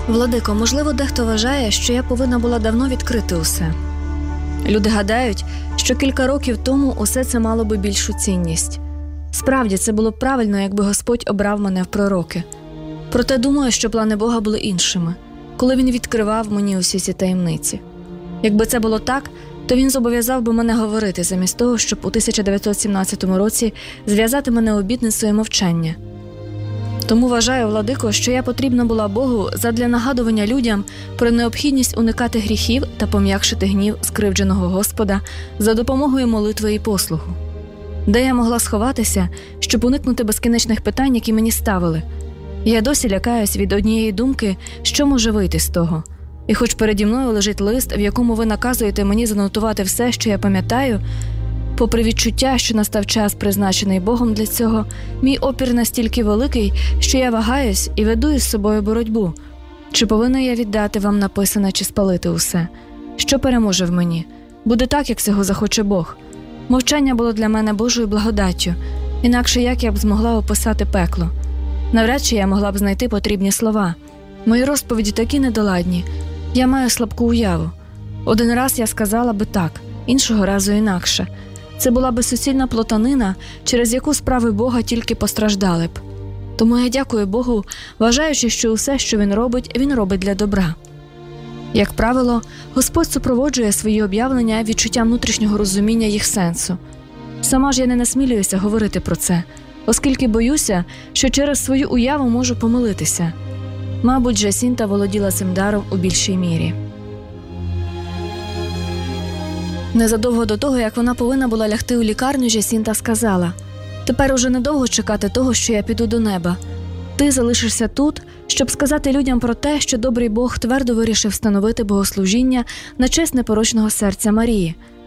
Владико, можливо, дехто вважає, що я повинна була давно відкрити усе. Люди гадають, що кілька років тому усе це мало би більшу цінність. Справді, це було б правильно, якби Господь обрав мене в пророки. Проте думаю, що плани Бога були іншими, коли Він відкривав мені усі ці таємниці. Якби це було так, то Він зобов'язав би мене говорити, замість того, щоб у 1917 році зв'язати мене обітницею мовчання. Тому вважаю, Владико, що я потрібна була Богу задля нагадування людям про необхідність уникати гріхів та пом'якшити гнів скривдженого Господа за допомогою молитви і послуху. Де я могла сховатися, щоб уникнути безкінечних питань, які мені ставили? Я досі лякаюсь від однієї думки, що може вийти з того. І хоч переді мною лежить лист, в якому ви наказуєте мені занотувати все, що я пам'ятаю, попри відчуття, що настав час, призначений Богом для цього, мій опір настільки великий, що я вагаюсь і веду із собою боротьбу. Чи повинна я віддати вам написане, чи спалити усе? Що переможе в мені? Буде так, як цього захоче Бог. Мовчання було для мене Божою благодаттю, інакше як я б змогла описати пекло? Навряд чи я могла б знайти потрібні слова. Мої розповіді такі недоладні. Я маю слабку уяву. Один раз я сказала би так, іншого разу інакше. Це була би суцільна плутанина, через яку справи Бога тільки постраждали б. Тому я дякую Богу, вважаючи, що усе, що Він робить для добра. Як правило, Господь супроводжує свої об'явлення відчуттям внутрішнього розуміння їх сенсу. Сама ж я не насмілююся говорити про це, оскільки боюся, що через свою уяву можу помилитися. Мабуть, Джасінта володіла цим даром у більшій мірі. Незадовго до того, як вона повинна була лягти у лікарню, Джасінта сказала: «Тепер уже недовго чекати того, що я піду до неба. Ти залишишся тут, щоб сказати людям про те, що добрий Бог твердо вирішив встановити богослужіння на честь непорочного серця Марії.